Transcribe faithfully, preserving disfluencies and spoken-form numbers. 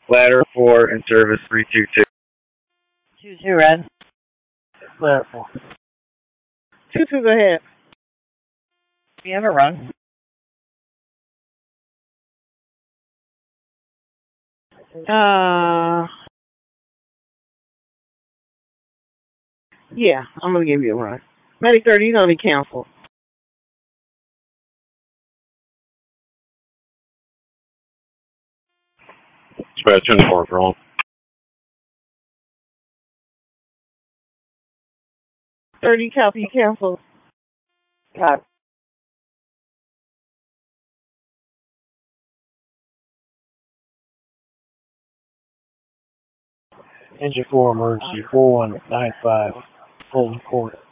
Ladder four in service three two two. Two two, Red. Ladder four. Two two, go ahead. We have a run. Uh, yeah, I'm gonna give you a run. Medic thirty, you're gonna be canceled. Dispatch twenty-four, wrong. thirty, copy, cancel. Got it. Engine four emergency four one nine five, Fulton Court.